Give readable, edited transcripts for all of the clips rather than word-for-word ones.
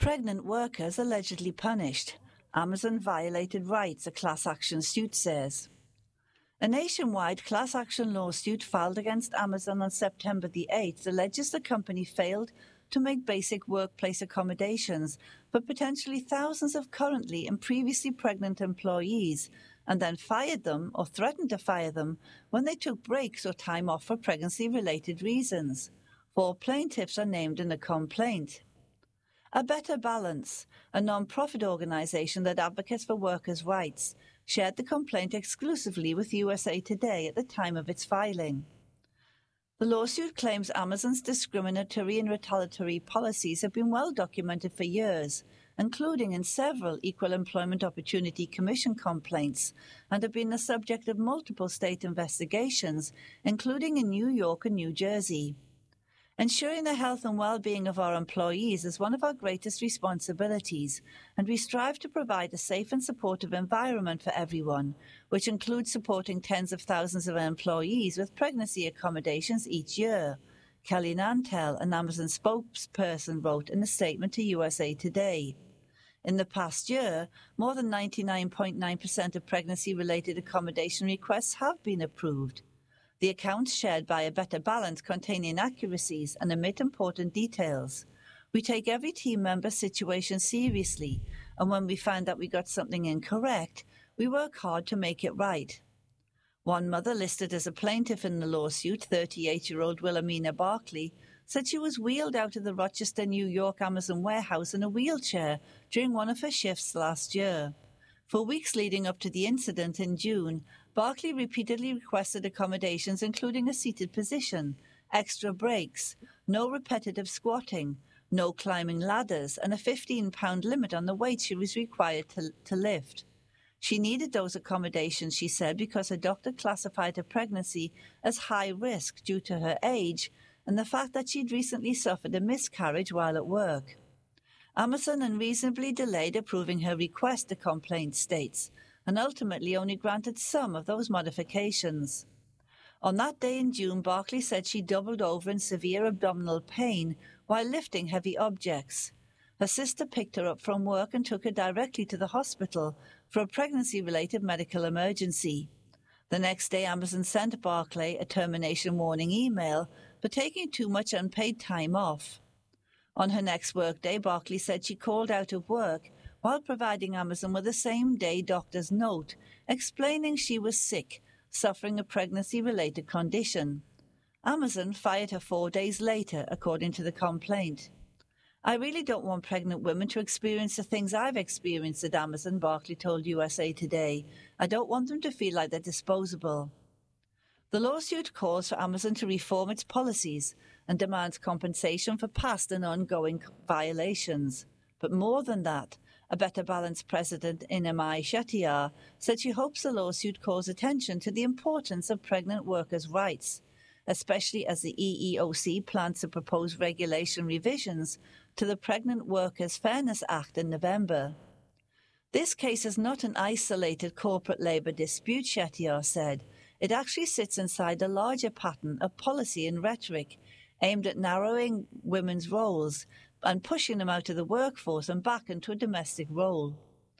Pregnant workers allegedly punished. Amazon violated rights, a class action suit says. A nationwide class action lawsuit filed against Amazon on September the 8th alleges the company failed to make basic workplace accommodations for potentially thousands of currently and previously pregnant employees, and then fired them or threatened to fire them when they took breaks or time off for pregnancy-related reasons. 4 plaintiffs are named in the complaint. A Better Balance, a non-profit organization that advocates for workers' rights, shared the complaint exclusively with USA Today at the time of its filing. The lawsuit claims Amazon's discriminatory and retaliatory policies have been well documented for years, including in several Equal Employment Opportunity Commission complaints, and have been the subject of multiple state investigations, including in New York and New Jersey. Ensuring the health and well-being of our employees is one of our greatest responsibilities, and we strive to provide a safe and supportive environment for everyone, which includes supporting tens of thousands of employees with pregnancy accommodations each year, Kelly Nantel, an Amazon spokesperson, wrote in a statement to USA Today. In the past year, more than 99.9% of pregnancy-related accommodation requests have been approved. The accounts shared by A Better Balance contain inaccuracies and omit important details. We take every team member's situation seriously, and when we find that we got something incorrect, we work hard to make it right. One mother listed as a plaintiff in the lawsuit, 38-year-old Wilhelmina Barkley, said she was wheeled out of the Rochester, New York Amazon warehouse in a wheelchair during one of her shifts last year. For weeks leading up to the incident in June, Barkley repeatedly requested accommodations including a seated position, extra breaks, no repetitive squatting, no climbing ladders, and a 15-pound limit on the weight she was required to lift. She needed those accommodations, she said, because her doctor classified her pregnancy as high risk due to her age and the fact that she'd recently suffered a miscarriage while at work. Amazon unreasonably delayed approving her request, the complaint states, and ultimately only granted some of those modifications. On that day in June, Barkley said she doubled over in severe abdominal pain while lifting heavy objects. Her sister picked her up from work and took her directly to the hospital for a pregnancy-related medical emergency. The next day, Amazon sent Barkley a termination warning email for taking too much unpaid time off. On her next workday, Barkley said she called out of work while providing Amazon with a same-day doctor's note explaining she was sick, suffering a pregnancy-related condition. Amazon fired her 4 days later, according to the complaint. I really don't want pregnant women to experience the things I've experienced at Amazon, Barkley told USA Today. I don't want them to feel like they're disposable. The lawsuit calls for Amazon to reform its policies and demands compensation for past and ongoing violations. But more than that, A Better Balance president Inamai Shettiar said she hopes the lawsuit calls attention to the importance of pregnant workers' rights, especially as the EEOC plans to propose regulation revisions to the Pregnant Workers Fairness Act in November. This case is not an isolated corporate labor dispute, Shettiar said. It actually sits inside a larger pattern of policy and rhetoric aimed at narrowing women's roles and pushing them out of the workforce and back into a domestic role.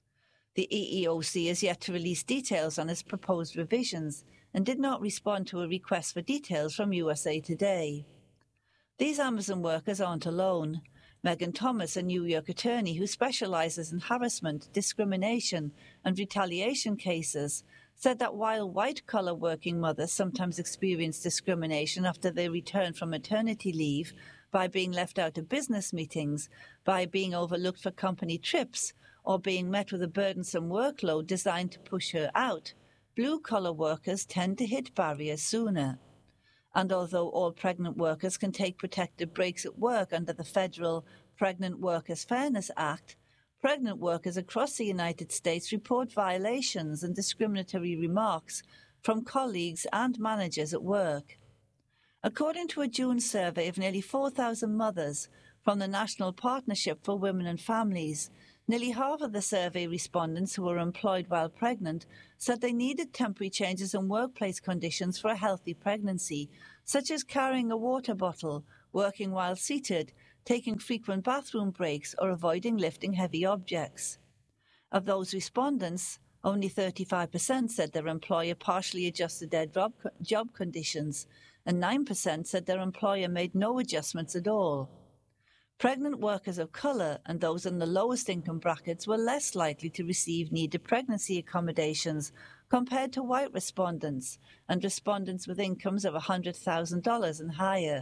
The EEOC has yet to release details on its proposed revisions and did not respond to a request for details from USA Today. These Amazon workers aren't alone. Megan Thomas, a New York attorney who specializes in harassment, discrimination, and retaliation cases, said that while white-collar working mothers sometimes experience discrimination after they return from maternity leave by being left out of business meetings, by being overlooked for company trips, or being met with a burdensome workload designed to push her out, blue-collar workers tend to hit barriers sooner. And although all pregnant workers can take protected breaks at work under the federal Pregnant Workers Fairness Act, pregnant workers across the United States report violations and discriminatory remarks from colleagues and managers at work. According to a June survey of nearly 4,000 mothers from the National Partnership for Women and Families, nearly half of the survey respondents who were employed while pregnant said they needed temporary changes in workplace conditions for a healthy pregnancy, such as carrying a water bottle, working while seated, taking frequent bathroom breaks, or avoiding lifting heavy objects. Of those respondents, only 35% said their employer partially adjusted their job conditions, and 9% said their employer made no adjustments at all. Pregnant workers of colour and those in the lowest income brackets were less likely to receive needed pregnancy accommodations compared to white respondents and respondents with incomes of $100,000 and higher.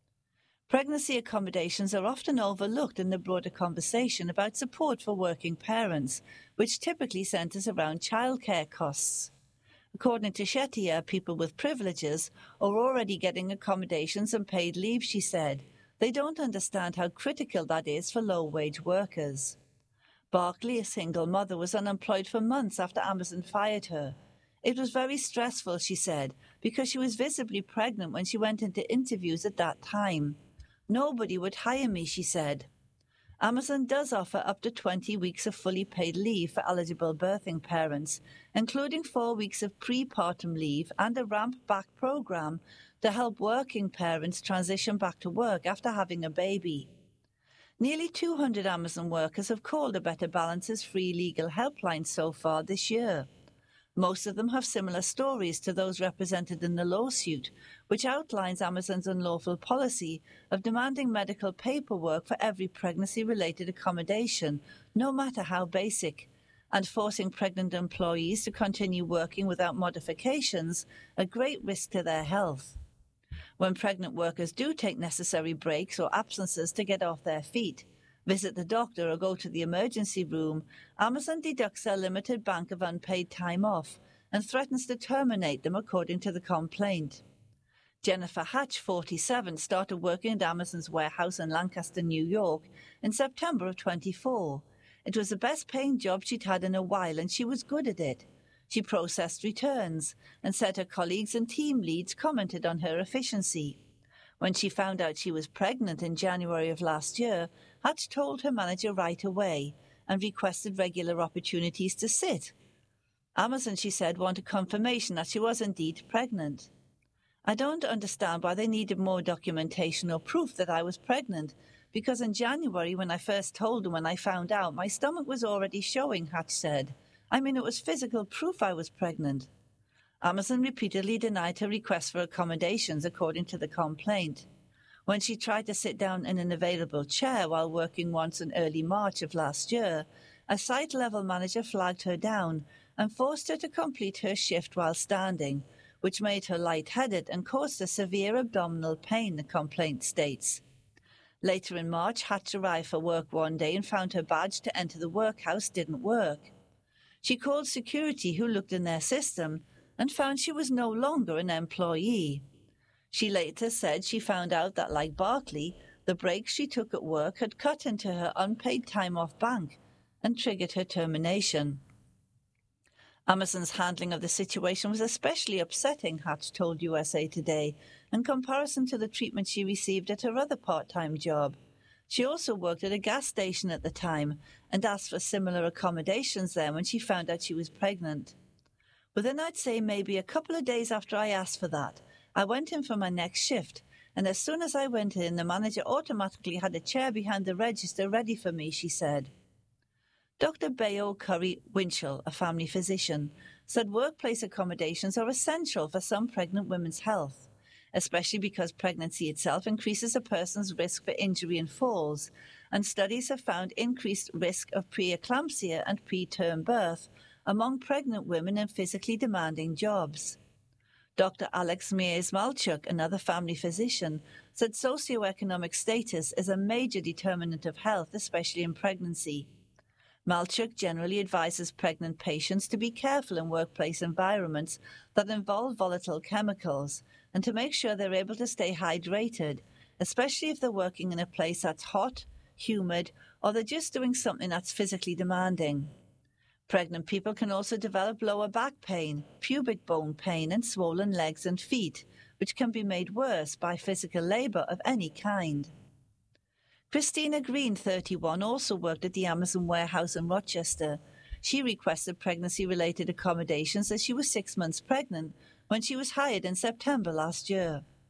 Pregnancy accommodations are often overlooked in the broader conversation about support for working parents, which typically centres around childcare costs. According to Shetia, people with privileges are already getting accommodations and paid leave, she said. They don't understand how critical that is for low-wage workers. Barkley, a single mother, was unemployed for months after Amazon fired her. It was very stressful, she said, because she was visibly pregnant when she went into interviews at that time. Nobody would hire me, she said. Amazon does offer up to 20 weeks of fully paid leave for eligible birthing parents, including 4 weeks of prepartum leave and a ramp-back program to help working parents transition back to work after having a baby. Nearly 200 Amazon workers have called a Better Balances free legal helpline so far this year. Most of them have similar stories to those represented in the lawsuit, which outlines Amazon's unlawful policy of demanding medical paperwork for every pregnancy-related accommodation, no matter how basic, and forcing pregnant employees to continue working without modifications, a great risk to their health. When pregnant workers do take necessary breaks or absences to get off their feet, visit the doctor or go to the emergency room, Amazon deducts their limited bank of unpaid time off and threatens to terminate them according to the complaint. Jennifer Hatch, 47, started working at Amazon's warehouse in Lancaster, New York in September of 24. It was the best-paying job she'd had in a while, and she was good at it. She processed returns and said her colleagues and team leads commented on her efficiency. When she found out she was pregnant in January of last year, Hatch told her manager right away and requested regular opportunities to sit. Amazon, she said, wanted confirmation that she was indeed pregnant. I don't understand why they needed more documentation or proof that I was pregnant, because in January, when I first told them when I found out, my stomach was already showing, Hatch said. I mean, it was physical proof I was pregnant. Amazon repeatedly denied her request for accommodations, according to the complaint. When she tried to sit down in an available chair while working once in early March of last year, a site-level manager flagged her down and forced her to complete her shift while standing, which made her lightheaded and caused her severe abdominal pain, the complaint states. Later in March, Hatch arrived for work one day and found her badge to enter the workhouse didn't work. She called security, who looked in their system, and found she was no longer an employee. She later said she found out that, like Barkley, the breaks she took at work had cut into her unpaid time off bank and triggered her termination. Amazon's handling of the situation was especially upsetting, Hatch told USA Today, in comparison to the treatment she received at her other part-time job. She also worked at a gas station at the time and asked for similar accommodations there when she found out she was pregnant. Within, I'd say, maybe a couple of days after I asked for that, I went in for my next shift, and as soon as I went in, the manager automatically had a chair behind the register ready for me, she said. Dr. Bayo Curry Winchell, a family physician, said workplace accommodations are essential for some pregnant women's health, especially because pregnancy itself increases a person's risk for injury and falls, and studies have found increased risk of preeclampsia and preterm birth among pregnant women in physically demanding jobs. Dr. Alex Mies-Malchuk, another family physician, said socioeconomic status is a major determinant of health, especially in pregnancy. Malchuk generally advises pregnant patients to be careful in workplace environments that involve volatile chemicals and to make sure they're able to stay hydrated, especially if they're working in a place that's hot, humid, or they're just doing something that's physically demanding. Pregnant people can also develop lower back pain, pubic bone pain, and swollen legs and feet, which can be made worse by physical labor of any kind. Christina Green, 31, also worked at the Amazon warehouse in Rochester. She requested pregnancy-related accommodations as she was 6 months pregnant when she was hired in September last year.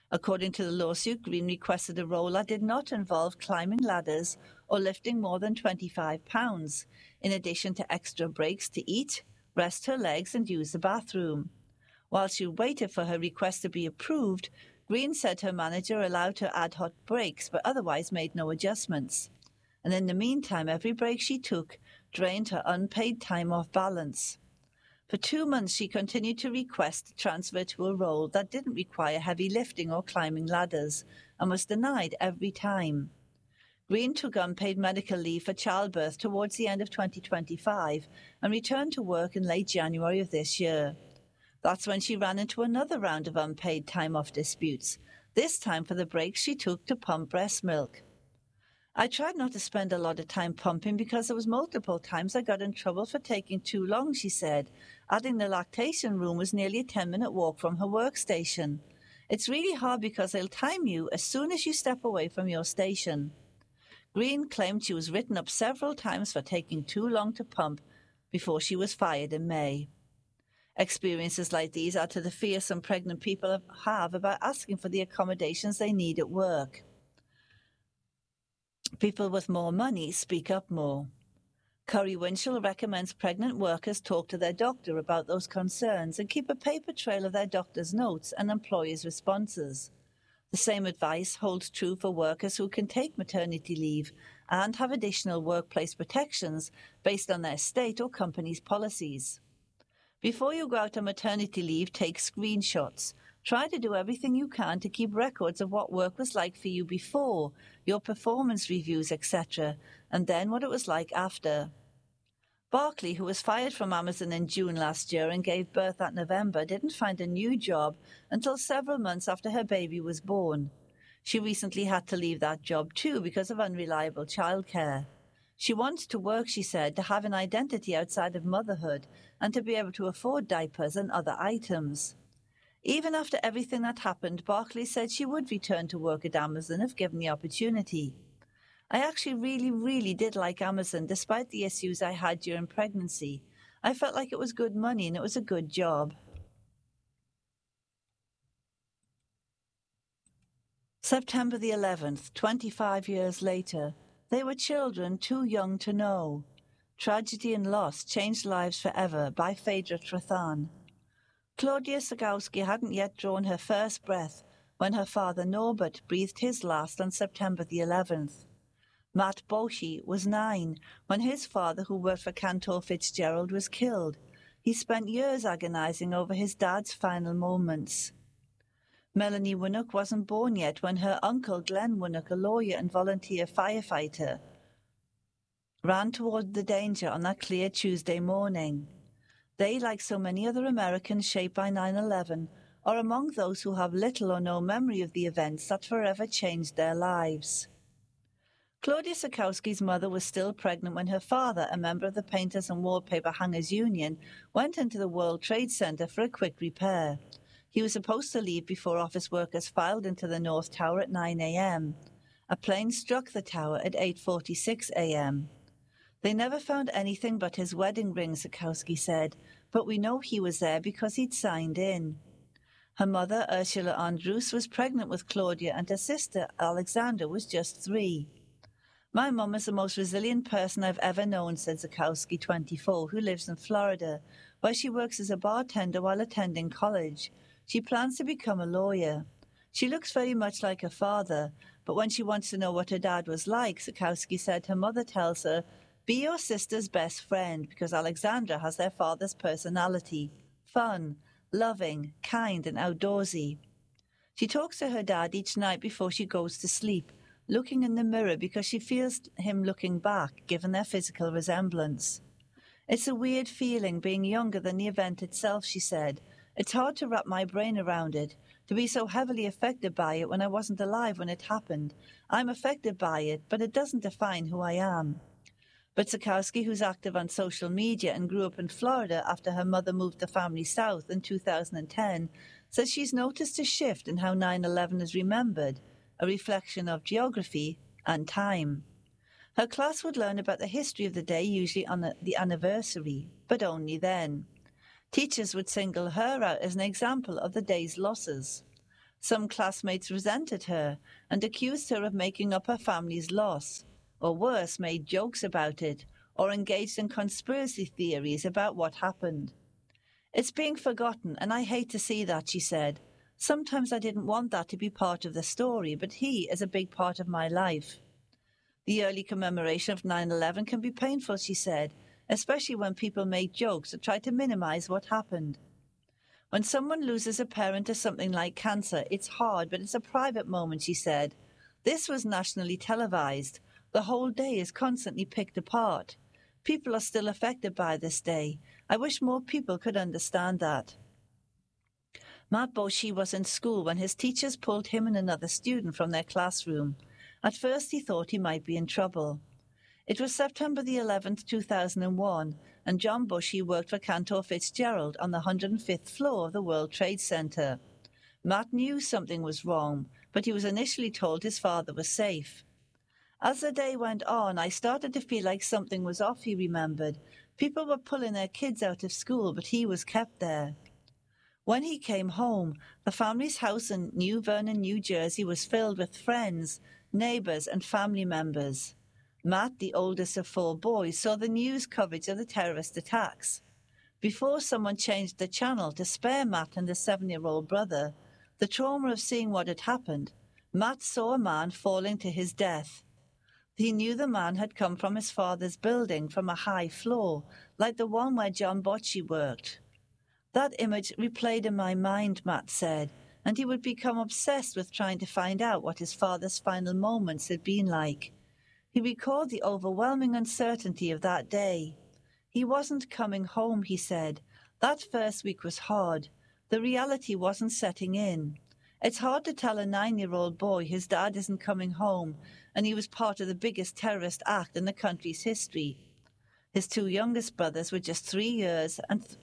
According to the lawsuit, Green requested a role that did not involve climbing ladders or lifting more than 25 pounds, in addition to extra breaks to eat, rest her legs and use the bathroom. While she waited for her request to be approved, Green said her manager allowed her ad hoc breaks but otherwise made no adjustments. And in the meantime, every break she took drained her unpaid time off balance. For 2 months, she continued to request to transfer to a role that didn't require heavy lifting or climbing ladders and was denied every time. Green took unpaid medical leave for childbirth towards the end of 2025 and returned to work in late January of this year. That's when she ran into another round of unpaid time off disputes, this time for the breaks she took to pump breast milk. I tried not to spend a lot of time pumping because there was multiple times I got in trouble for taking too long, she said, adding the lactation room was nearly a 10-minute walk from her workstation. It's really hard because they'll time you as soon as you step away from your station. Green claimed she was written up several times for taking too long to pump before she was fired in May. Experiences like these add to the fear some pregnant people have about asking for the accommodations they need at work. People with more money speak up more. Curry Winchell recommends pregnant workers talk to their doctor about those concerns and keep a paper trail of their doctor's notes and employers' responses. The same advice holds true for workers who can take maternity leave and have additional workplace protections based on their state or company's policies. Before you go out on maternity leave, take screenshots. Try to do everything you can to keep records of what work was like for you before, your performance reviews, etc., and then what it was like after. Barclay, who was fired from Amazon in June last year and gave birth that November, didn't find a new job until several months after her baby was born. She recently had to leave that job too because of unreliable childcare. She wants to work, she said, to have an identity outside of motherhood and to be able to afford diapers and other items. Even after everything that happened, Barclay said she would return to work at Amazon if given the opportunity. I actually really did like Amazon despite the issues I had during pregnancy. I felt like it was good money and it was a good job. September the 11th, 25 years later. They were children too young to know. Tragedy and loss changed lives forever by Phaedra Trathan. Claudia Sagowski hadn't yet drawn her first breath when her father Norbert breathed his last on September the 11th. Matt Boshi was 9 when his father, who worked for Cantor Fitzgerald, was killed. He spent years agonizing over his dad's final moments. Melanie Winnock wasn't born yet when her uncle Glenn Winnock, a lawyer and volunteer firefighter, ran toward the danger on that clear Tuesday morning. They, like so many other Americans shaped by 9/11, are among those who have little or no memory of the events that forever changed their lives. Claudia Sakowski's mother was still pregnant when her father, a member of the Painters and Wallpaper Hangers Union, went into the World Trade Center for a quick repair. He was supposed to leave before office workers filed into the North Tower at 9 a.m. A plane struck the tower at 8:46 a.m. They never found anything but his wedding ring, Sakowski said, but we know he was there because he'd signed in. Her mother, Ursula Andrus, was pregnant with Claudia and her sister, Alexandra, was just 3. My mum is the most resilient person I've ever known, said Zakowski, 24, who lives in Florida, where she works as a bartender while attending college. She plans to become a lawyer. She looks very much like her father, but when she wants to know what her dad was like, Zakowski said her mother tells her, be your sister's best friend, because Alexandra has their father's personality. Fun, loving, kind, and outdoorsy. She talks to her dad each night before she goes to sleep, looking in the mirror because she feels him looking back, given their physical resemblance. It's a weird feeling being younger than the event itself, she said. It's hard to wrap my brain around it, to be so heavily affected by it when I wasn't alive when it happened. I'm affected by it, but it doesn't define who I am. But Zakowski, who's active on social media and grew up in Florida after her mother moved the family south in 2010, says she's noticed a shift in how 9/11 is remembered, a reflection of geography and time. Her class would learn about the history of the day, usually on the anniversary, but only then. Teachers would single her out as an example of the day's losses. Some classmates resented her and accused her of making up her family's loss, or worse, made jokes about it, or engaged in conspiracy theories about what happened. "It's being forgotten, and I hate to see that," she said. "Sometimes I didn't want that to be part of the story, but he is a big part of my life." The early commemoration of 9/11 can be painful, she said, especially when people make jokes or try to minimize what happened. When someone loses a parent to something like cancer, it's hard, but it's a private moment, she said. This was nationally televised. The whole day is constantly picked apart. People are still affected by this day. I wish more people could understand that. Matt Boshi was in school when his teachers pulled him and another student from their classroom. At first he thought he might be in trouble. It was September the 11th, 2001, and John Boshi worked for Cantor Fitzgerald on the 105th floor of the World Trade Center. Matt knew something was wrong, but he was initially told his father was safe. "As the day went on, I started to feel like something was off," he remembered. "People were pulling their kids out of school, but he was kept there." When he came home, the family's house in New Vernon, New Jersey was filled with friends, neighbors, and family members. Matt, the oldest of 4 boys, saw the news coverage of the terrorist attacks. Before someone changed the channel to spare Matt and his 7-year-old brother the trauma of seeing what had happened, Matt saw a man falling to his death. He knew the man had come from his father's building from a high floor, like the one where John Boshi worked. "That image replayed in my mind," Matt said, and he would become obsessed with trying to find out what his father's final moments had been like. He recalled the overwhelming uncertainty of that day. He wasn't coming home, he said. That first week was hard. The reality wasn't setting in. It's hard to tell a 9-year-old boy his dad isn't coming home, and he was part of the biggest terrorist act in the country's history. His 2 youngest brothers were just 3 years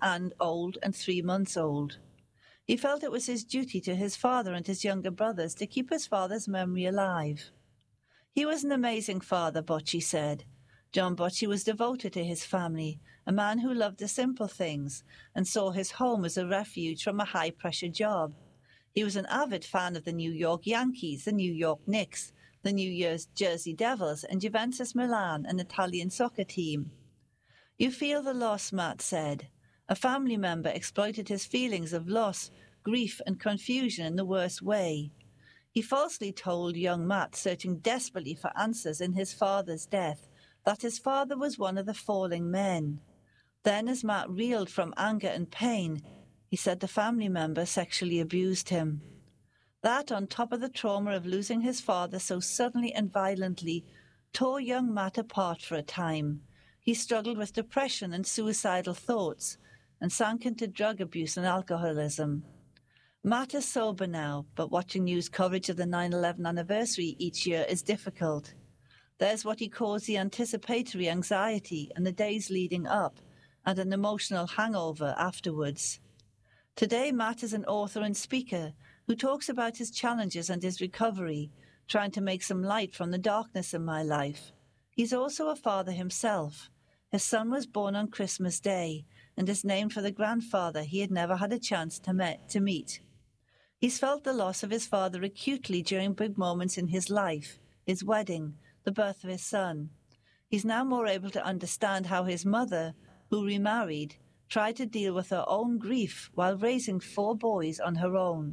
old and 3 months old. He felt it was his duty to his father and his younger brothers to keep his father's memory alive. He was an amazing father, Boshi said. John Boshi was devoted to his family, a man who loved the simple things and saw his home as a refuge from a high-pressure job. He was an avid fan of the New York Yankees, the New York Knicks, the New Jersey Devils, and Juventus Milan, an Italian soccer team. "You feel the loss," Matt said. A family member exploited his feelings of loss, grief, and confusion in the worst way. He falsely told young Matt, searching desperately for answers in his father's death, that his father was one of the falling men. Then, as Matt reeled from anger and pain, he said the family member sexually abused him. That, on top of the trauma of losing his father so suddenly and violently, tore young Matt apart for a time. He struggled with depression and suicidal thoughts, and sank into drug abuse and alcoholism. Matt is sober now, but watching news coverage of the 9/11 anniversary each year is difficult. There's what he calls the anticipatory anxiety and the days leading up, and an emotional hangover afterwards. Today, Matt is an author and speaker who talks about his challenges and his recovery, trying to make some light from the darkness in my life. He's also a father himself. His son was born on Christmas Day and is named for the grandfather he had never had a chance to meet. He's felt the loss of his father acutely during big moments in his life, his wedding, the birth of his son. He's now more able to understand how his mother, who remarried, tried to deal with her own grief while raising 4 boys on her own.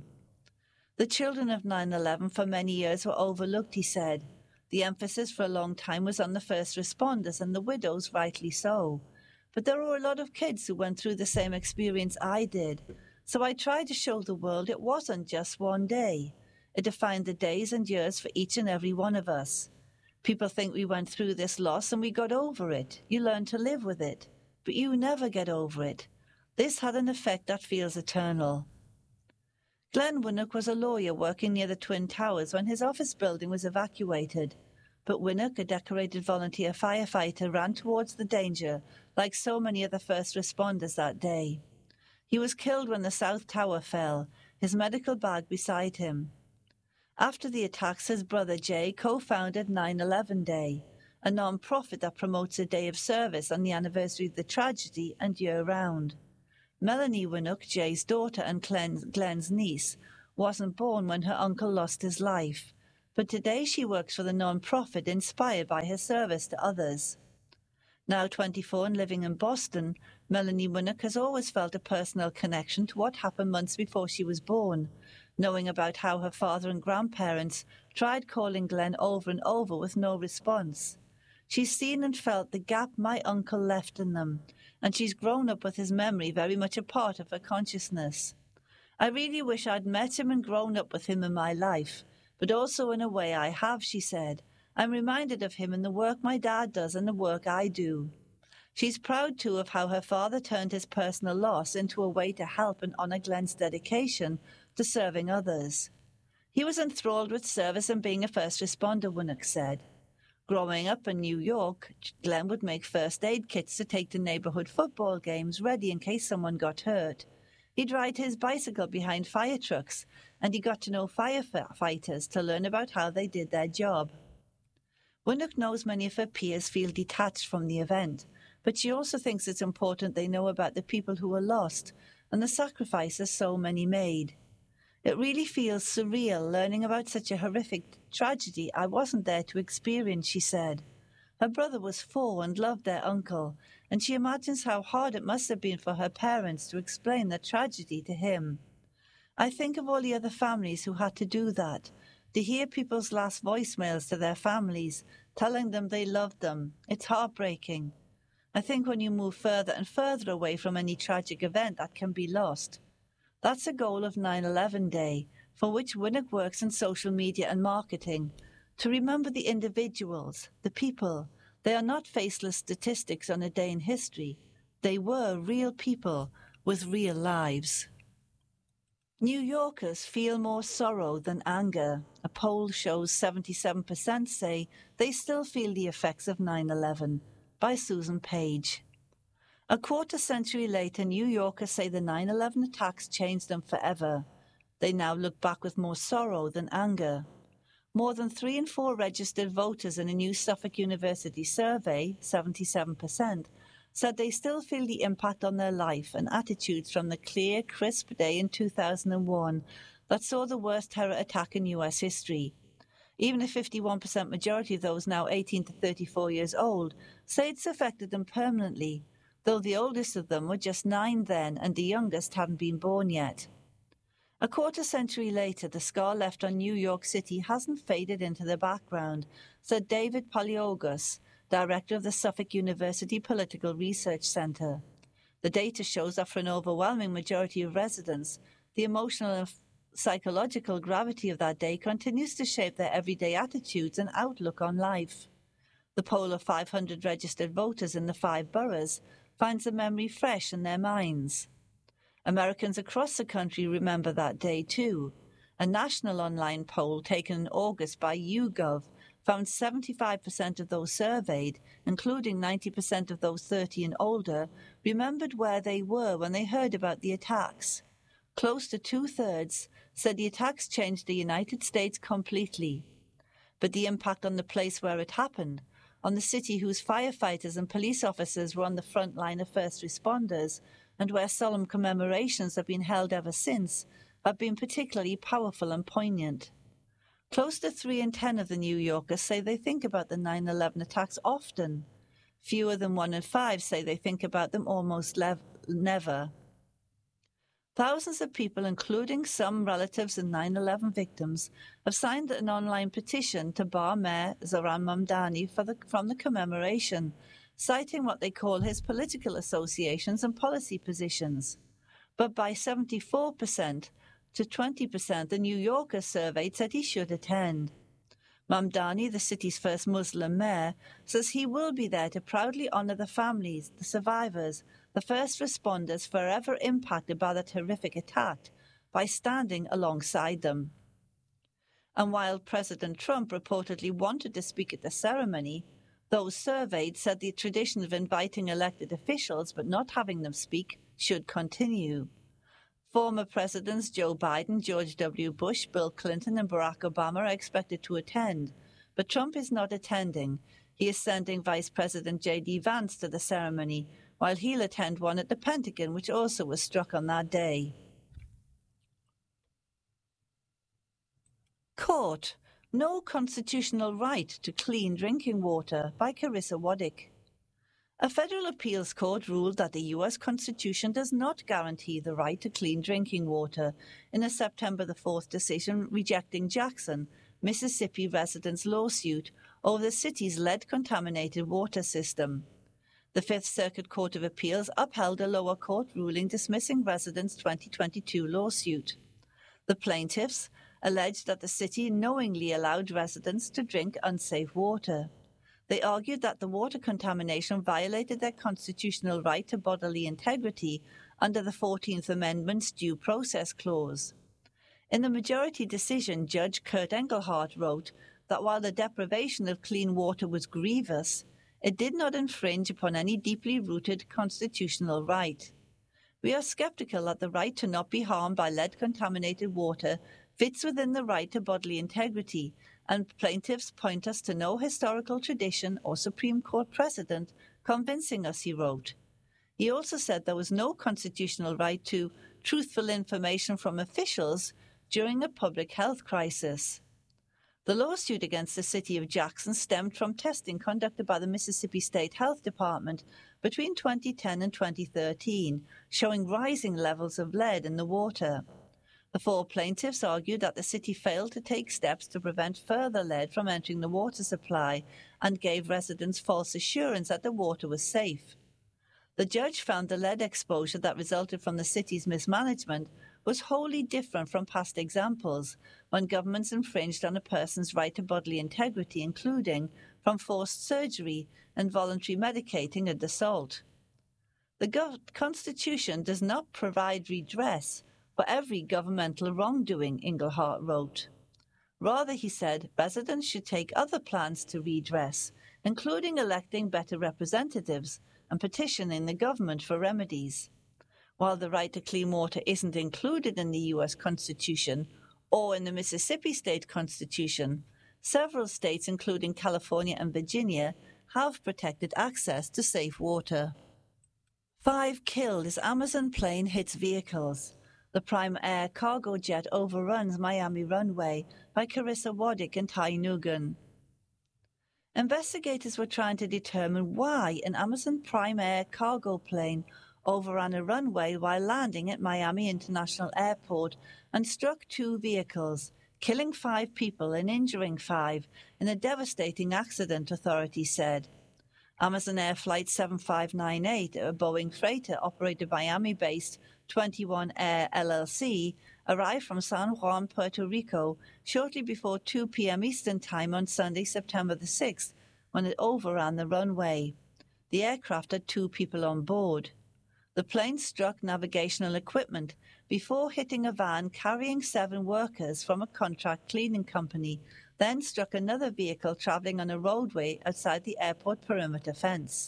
The children of 9/11 for many years were overlooked, he said. The emphasis for a long time was on the first responders and the widows, rightly so. But there were a lot of kids who went through the same experience I did. So I tried to show the world it wasn't just one day. It defined the days and years for each and every one of us. People think we went through this loss and we got over it. You learn to live with it. But you never get over it. This had an effect that feels eternal. Glenn Winnock was a lawyer working near the Twin Towers when his office building was evacuated. But Winnock, a decorated volunteer firefighter, ran towards the danger like so many of the first responders that day. He was killed when the South Tower fell, his medical bag beside him. After the attacks, his brother Jay co-founded 9/11 Day, a non-profit that promotes a day of service on the anniversary of the tragedy and year-round. Melanie Winnock, Jay's daughter and Glenn's niece, wasn't born when her uncle lost his life, but today she works for the non-profit inspired by her service to others. Now 24 and living in Boston, Melanie Winnock has always felt a personal connection to what happened months before she was born, knowing about how her father and grandparents tried calling Glenn over and over with no response. She's seen and felt the gap my uncle left in them, and she's grown up with his memory very much a part of her consciousness. I really wish I'd met him and grown up with him in my life, but also in a way I have, she said. I'm reminded of him in the work my dad does and the work I do. She's proud, too, of how her father turned his personal loss into a way to help and honour Glenn's dedication to serving others. He was enthralled with service and being a first responder, Winnock said. Growing up in New York, Glenn would make first aid kits to take to neighbourhood football games ready in case someone got hurt. He'd ride his bicycle behind fire trucks, and he got to know firefighters to learn about how they did their job. Winnock knows many of her peers feel detached from the event, but she also thinks it's important they know about the people who were lost and the sacrifices so many made. It really feels surreal learning about such a horrific tragedy I wasn't there to experience, she said. Her brother was 4 and loved their uncle, and she imagines how hard it must have been for her parents to explain the tragedy to him. I think of all the other families who had to do that, to hear people's last voicemails to their families, telling them they loved them. It's heartbreaking. I think when you move further and further away from any tragic event that can be lost. That's a goal of 9/11 Day, for which Winnock works in social media and marketing, to remember the individuals, the people. They are not faceless statistics on a day in history. They were real people with real lives. New Yorkers feel more sorrow than anger. A poll shows 77% say they still feel the effects of 9/11, by Susan Page. A quarter century later, New Yorkers say the 9/11 attacks changed them forever. They now look back with more sorrow than anger. More than 3 in 4 registered voters in a new Suffolk University survey, 77%, said they still feel the impact on their life and attitudes from the clear, crisp day in 2001 that saw the worst terror attack in US history. Even a 51% majority of those now 18 to 34 years old say it's affected them permanently, though the oldest of them were just 9 then and the youngest hadn't been born yet. A quarter century later, the scar left on New York City hasn't faded into the background, said David Paleologos, director of the Suffolk University Political Research Center. The data shows that for an overwhelming majority of residents, the emotional and psychological gravity of that day continues to shape their everyday attitudes and outlook on life. The poll of 500 registered voters in the 5 boroughs finds the memory fresh in their minds. Americans across the country remember that day too. A national online poll taken in August by YouGov found 75% of those surveyed, including 90% of those 30 and older, remembered where they were when they heard about the attacks. Close to 2/3 said the attacks changed the United States completely. But the impact on the place where it happened, on the city whose firefighters and police officers were on the front line of first responders, and where solemn commemorations have been held ever since, have been particularly powerful and poignant. Close to 3 in 10 of the New Yorkers say they think about the 9/11 attacks often. Fewer than 1 in 5 say they think about them almost never. Thousands of people, including some relatives and 9/11 victims, have signed an online petition to bar Mayor Zohran Mamdani from the commemoration, citing what they call his political associations and policy positions. But by 74% to 20%, the New Yorkers surveyed said he should attend. Mamdani, the city's first Muslim mayor, says he will be there to proudly honour the families, the survivors, the first responders forever impacted by that horrific attack, by standing alongside them. And while President Trump reportedly wanted to speak at the ceremony, those surveyed said the tradition of inviting elected officials but not having them speak should continue. Former presidents Joe Biden, George W. Bush, Bill Clinton, and Barack Obama are expected to attend, but Trump is not attending. He is sending Vice President J.D. Vance to the ceremony, while he'll attend one at the Pentagon, which also was struck on that day. Court: No Constitutional Right to Clean Drinking Water by Carissa Waddick. A federal appeals court ruled that the U.S. Constitution does not guarantee the right to clean drinking water in a September the 4th decision rejecting Jackson, Mississippi residents' lawsuit over the city's lead-contaminated water system. The Fifth Circuit Court of Appeals upheld a lower court ruling dismissing residents' 2022 lawsuit. The plaintiffs alleged that the city knowingly allowed residents to drink unsafe water. They argued that the water contamination violated their constitutional right to bodily integrity under the 14th Amendment's Due Process Clause. In the majority decision, Judge Kurt Engelhardt wrote that while the deprivation of clean water was grievous, it did not infringe upon any deeply rooted constitutional right. We are skeptical that the right to not be harmed by lead-contaminated water fits within the right to bodily integrity, and plaintiffs point us to no historical tradition or Supreme Court precedent convincing us, he wrote. He also said there was no constitutional right to truthful information from officials during a public health crisis. The lawsuit against the city of Jackson stemmed from testing conducted by the Mississippi State Health Department between 2010 and 2013, showing rising levels of lead in the water. The four plaintiffs argued that the city failed to take steps to prevent further lead from entering the water supply and gave residents false assurance that the water was safe. The judge found the lead exposure that resulted from the city's mismanagement was wholly different from past examples when governments infringed on a person's right to bodily integrity, including from forced surgery and voluntary medicating and assault. The Constitution does not provide redress for every governmental wrongdoing, Engelhardt wrote. Rather, he said, residents should take other plans to redress, including electing better representatives and petitioning the government for remedies. While the right to clean water isn't included in the U.S. Constitution or in the Mississippi State Constitution, several states, including California and Virginia, have protected access to safe water. 5 killed as Amazon plane hits vehicles. The Prime Air cargo jet overruns Miami runway by Carissa Waddick and Ty Nugan. Investigators were trying to determine why an Amazon Prime Air cargo plane overran a runway while landing at Miami International Airport and struck 2 vehicles, killing 5 people and injuring 5 in a devastating accident, authorities said. Amazon Air Flight 7598, a Boeing freighter operated Miami-based 21 Air LLC, arrived from San Juan, Puerto Rico, shortly before 2 p.m. Eastern Time on Sunday, September the 6th, when it overran the runway. The aircraft had 2 people on board. The plane struck navigational equipment before hitting a van carrying 7 workers from a contract cleaning company, then struck another vehicle traveling on a roadway outside the airport perimeter fence.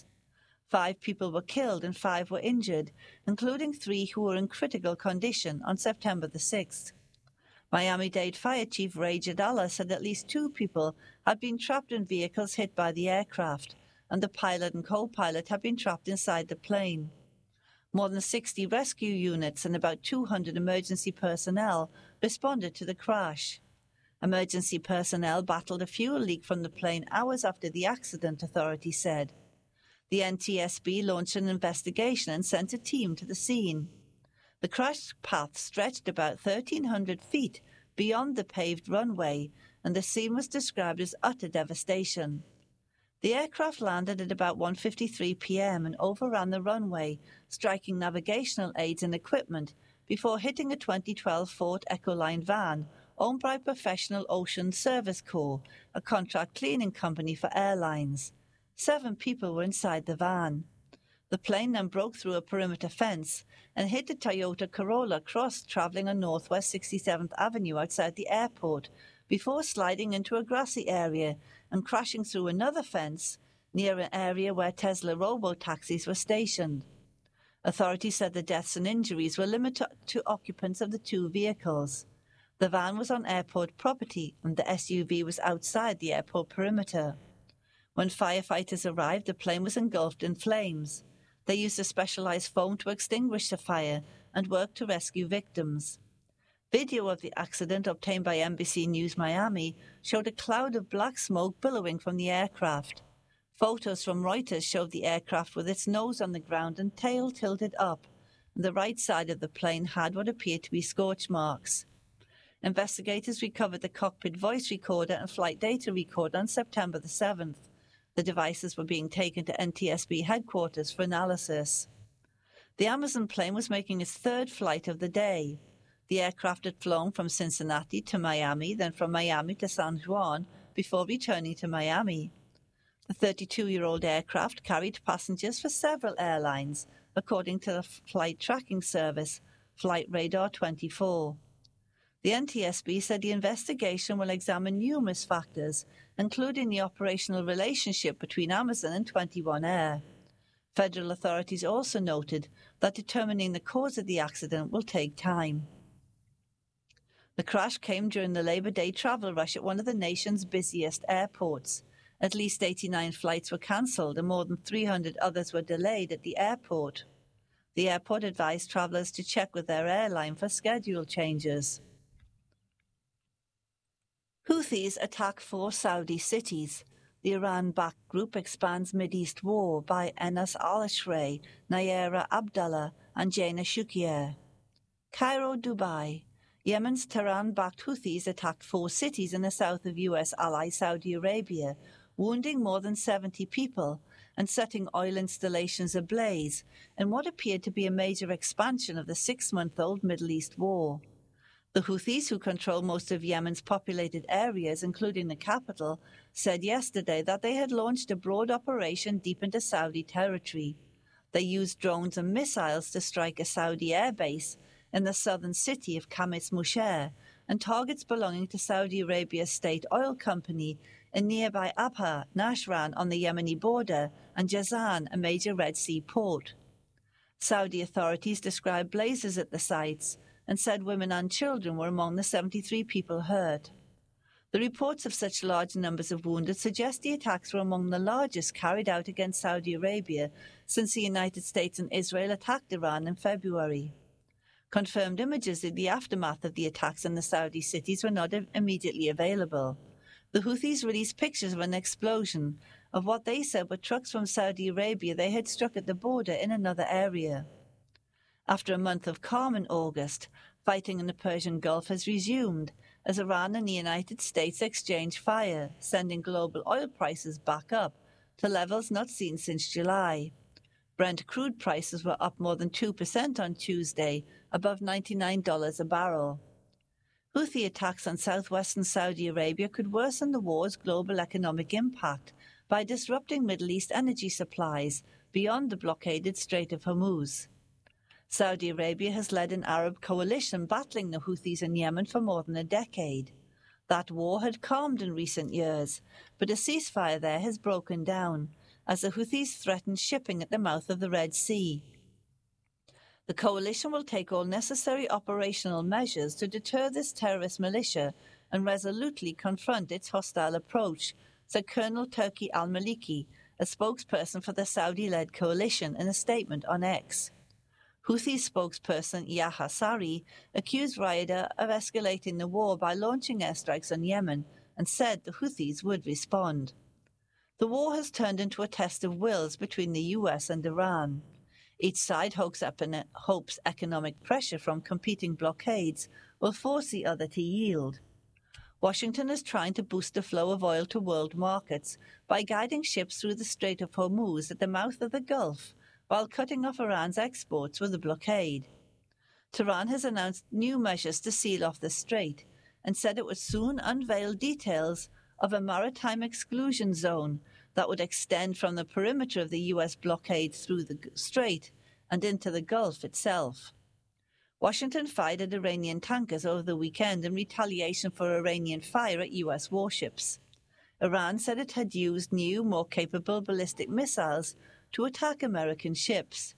5 people were killed and 5 were injured, including 3 who were in critical condition on September the 6th. Miami-Dade Fire Chief Ray Jadala said at least 2 people had been trapped in vehicles hit by the aircraft, and the pilot and co-pilot had been trapped inside the plane. More than 60 rescue units and about 200 emergency personnel responded to the crash. Emergency personnel battled a fuel leak from the plane hours after the accident, authorities said. The NTSB launched an investigation and sent a team to the scene. The crash path stretched about 1,300 feet beyond the paved runway, and the scene was described as utter devastation. The aircraft landed at about 1:53 p.m. and overran the runway, striking navigational aids and equipment before hitting a 2012 Ford Ecoline van owned by Professional Ocean Service Corps, a contract cleaning company for airlines. 7 people were inside the van. The plane then broke through a perimeter fence and hit a Toyota Corolla Cross traveling on Northwest 67th Avenue outside the airport before sliding into a grassy area and crashing through another fence near an area where Tesla robo-taxis were stationed. Authorities said the deaths and injuries were limited to occupants of the 2 vehicles. The van was on airport property and the SUV was outside the airport perimeter. When firefighters arrived, the plane was engulfed in flames. They used a specialized foam to extinguish the fire and worked to rescue victims. Video of the accident obtained by NBC News Miami showed a cloud of black smoke billowing from the aircraft. Photos from Reuters showed the aircraft with its nose on the ground and tail tilted up, and the right side of the plane had what appeared to be scorch marks. Investigators recovered the cockpit voice recorder and flight data recorder on September the 7th. The devices were being taken to NTSB headquarters for analysis. The Amazon plane was making its third flight of the day. The aircraft had flown from Cincinnati to Miami, then from Miami to San Juan, before returning to Miami. The 32-year-old aircraft carried passengers for several airlines, according to the flight tracking service, Flight Radar 24. The NTSB said the investigation will examine numerous factors, including the operational relationship between Amazon and 21 Air. Federal authorities also noted that determining the cause of the accident will take time. The crash came during the Labor Day travel rush at one of the nation's busiest airports. At least 89 flights were cancelled and more than 300 others were delayed at the airport. The airport advised travelers to check with their airline for schedule changes. Houthis attack 4 Saudi cities. The Iran-backed group expands Mideast war by Enas al-Ashray, Nayera Abdallah, and Jaina Shukier. Cairo, Dubai. Yemen's Tehran-backed Houthis attacked 4 cities in the south of U.S. ally Saudi Arabia, wounding more than 70 people and setting oil installations ablaze in what appeared to be a major expansion of the 6-month-old Middle East war. The Houthis, who control most of Yemen's populated areas, including the capital, said yesterday that they had launched a broad operation deep into Saudi territory. They used drones and missiles to strike a Saudi airbase in the southern city of Khamis Musher and targets belonging to Saudi Arabia's state oil company in nearby Abha, Nashran on the Yemeni border, and Jazan, a major Red Sea port. Saudi authorities described blazes at the sites and said women and children were among the 73 people hurt. The reports of such large numbers of wounded suggest the attacks were among the largest carried out against Saudi Arabia since the United States and Israel attacked Iran in February. Confirmed images of the aftermath of the attacks in the Saudi cities were not immediately available. The Houthis released pictures of an explosion of what they said were trucks from Saudi Arabia they had struck at the border in another area. After a month of calm in August, fighting in the Persian Gulf has resumed as Iran and the United States exchange fire, sending global oil prices back up to levels not seen since July. Brent crude prices were up more than 2% on Tuesday, above $99 a barrel. Houthi attacks on southwestern Saudi Arabia could worsen the war's global economic impact by disrupting Middle East energy supplies beyond the blockaded Strait of Hormuz. Saudi Arabia has led an Arab coalition battling the Houthis in Yemen for more than a decade. That war had calmed in recent years, but a ceasefire there has broken down as the Houthis threaten shipping at the mouth of the Red Sea. The coalition will take all necessary operational measures to deter this terrorist militia and resolutely confront its hostile approach, said Colonel Turki al-Maliki, a spokesperson for the Saudi-led coalition, in a statement on X. Houthi spokesperson Yahya Sari accused Riyadh of escalating the war by launching airstrikes on Yemen and said the Houthis would respond. The war has turned into a test of wills between the US and Iran. Each side hopes economic pressure from competing blockades will force the other to yield. Washington is trying to boost the flow of oil to world markets by guiding ships through the Strait of Hormuz at the mouth of the Gulf, while cutting off Iran's exports with a blockade. Tehran has announced new measures to seal off the strait and said it would soon unveil details of a maritime exclusion zone that would extend from the perimeter of the U.S. blockade through the strait and into the Gulf itself. Washington fired at Iranian tankers over the weekend in retaliation for Iranian fire at U.S. warships. Iran said it had used new, more capable ballistic missiles to attack American ships.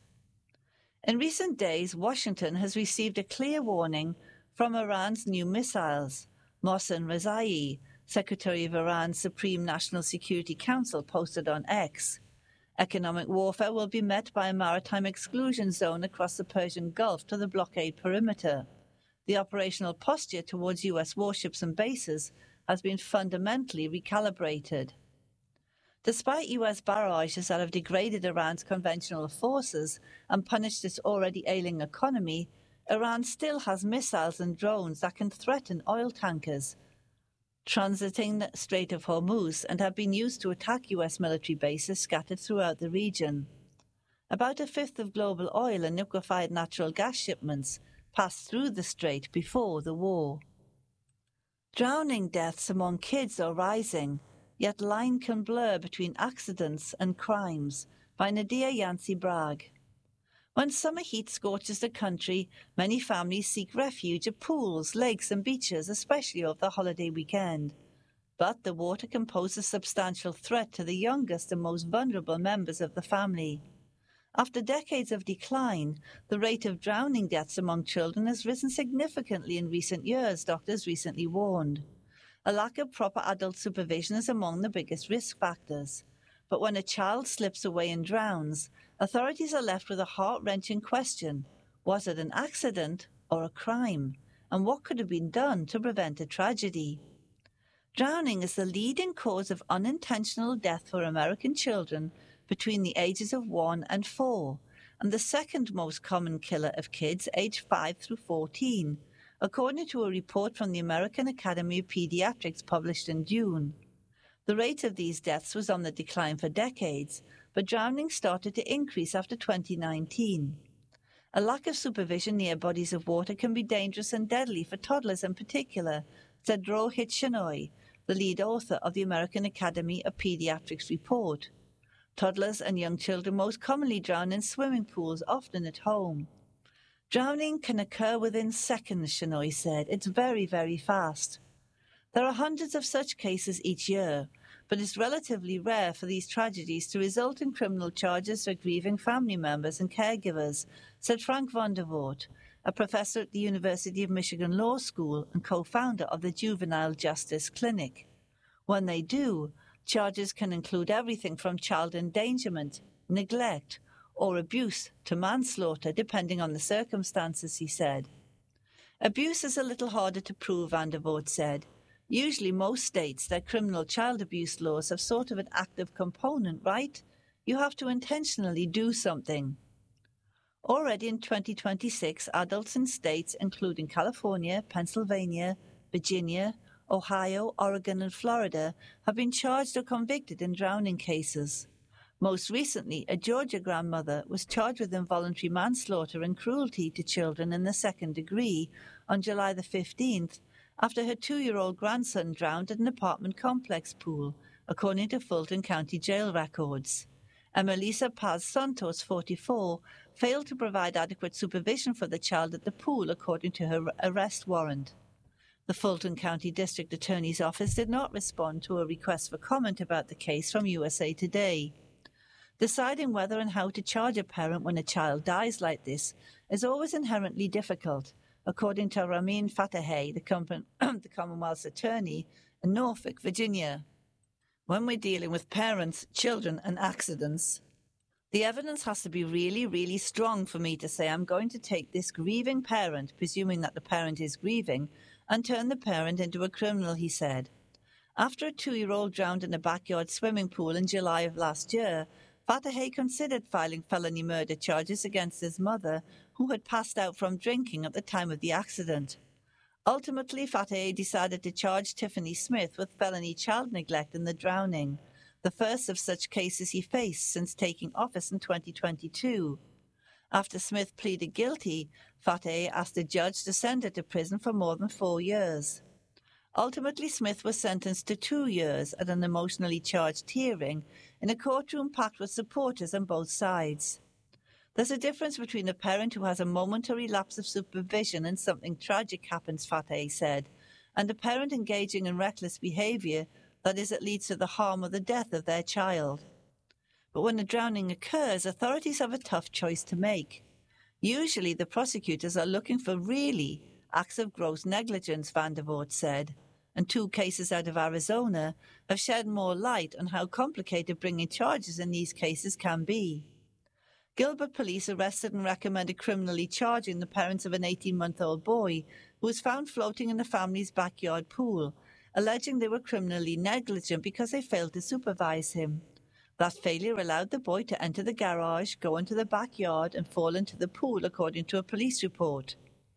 In recent days, Washington has received a clear warning from Iran's new missiles. Mohsen Rezai, Secretary of Iran's Supreme National Security Council, posted on X. Economic warfare will be met by a maritime exclusion zone across the Persian Gulf to the blockade perimeter. The operational posture towards US warships and bases has been fundamentally recalibrated. Despite US barrages that have degraded Iran's conventional forces and punished its already ailing economy, Iran still has missiles and drones that can threaten oil tankers transiting the Strait of Hormuz and have been used to attack US military bases scattered throughout the region. About a fifth of global oil and liquefied natural gas shipments passed through the strait before the war. Drowning deaths among kids are rising, yet line can blur between accidents and crimes, by Nadia Yancey-Bragg. When summer heat scorches the country, many families seek refuge at pools, lakes and beaches, especially over the holiday weekend. But the water can pose a substantial threat to the youngest and most vulnerable members of the family. After decades of decline, the rate of drowning deaths among children has risen significantly in recent years, doctors recently warned. A lack of proper adult supervision is among the biggest risk factors. But when a child slips away and drowns, authorities are left with a heart-wrenching question. Was it an accident or a crime? And what could have been done to prevent a tragedy? Drowning is the leading cause of unintentional death for American children between the ages of 1 and 4, and the second most common killer of kids aged 5 through 14, according to a report from the American Academy of Pediatrics published in June. The rate of these deaths was on the decline for decades, but drowning started to increase after 2019. A lack of supervision near bodies of water can be dangerous and deadly for toddlers in particular, said Rohit Shenoy, the lead author of the American Academy of Pediatrics report. Toddlers and young children most commonly drown in swimming pools, often at home. Drowning can occur within seconds, Shenoy said. It's very, very fast. There are hundreds of such cases each year, but it's relatively rare for these tragedies to result in criminal charges for grieving family members and caregivers, said Frank Vondervoort, a professor at the University of Michigan Law School and co-founder of the Juvenile Justice Clinic. When they do, charges can include everything from child endangerment, neglect, or abuse to manslaughter, depending on the circumstances, he said. Abuse is a little harder to prove, Vandervoort said. Usually most states, their criminal child abuse laws have sort of an active component, right? You have to intentionally do something. Already in 2026, adults in states including California, Pennsylvania, Virginia, Ohio, Oregon, and Florida have been charged or convicted in drowning cases. Most recently, a Georgia grandmother was charged with involuntary manslaughter and cruelty to children in the second degree on July the 15th after her 2-year-old grandson drowned at an apartment complex pool, according to Fulton County Jail records. Emelisa Paz Santos, 44, failed to provide adequate supervision for the child at the pool, according to her arrest warrant. The Fulton County District Attorney's Office did not respond to a request for comment about the case from USA Today. Deciding whether and how to charge a parent when a child dies like this is always inherently difficult, according to Ramin Fatehei, the Commonwealth's attorney in Norfolk, Virginia. When we're dealing with parents, children, and accidents, the evidence has to be really, really strong for me to say I'm going to take this grieving parent, presuming that the parent is grieving, and turn the parent into a criminal, he said. After a 2-year-old drowned in a backyard swimming pool in July of last year, Fatehei considered filing felony murder charges against his mother, who had passed out from drinking at the time of the accident. Ultimately, Fatehei decided to charge Tiffany Smith with felony child neglect in the drowning, the first of such cases he faced since taking office in 2022. After Smith pleaded guilty, Fatehei asked the judge to send her to prison for more than 4 years. Ultimately, Smith was sentenced to 2 years at an emotionally charged hearing in a courtroom packed with supporters on both sides. There's a difference between a parent who has a momentary lapse of supervision and something tragic happens, Fatehei said, and a parent engaging in reckless behavior that leads to the harm or the death of their child. But when a drowning occurs, authorities have a tough choice to make. Usually the prosecutors are looking for really acts of gross negligence, Vandervoort said, and 2 cases out of Arizona have shed more light on how complicated bringing charges in these cases can be. Gilbert police arrested and recommended criminally charging the parents of an 18-month-old boy who was found floating in the family's backyard pool, alleging they were criminally negligent because they failed to supervise him. That failure allowed the boy to enter the garage, go into the backyard, and fall into the pool, according to a police report.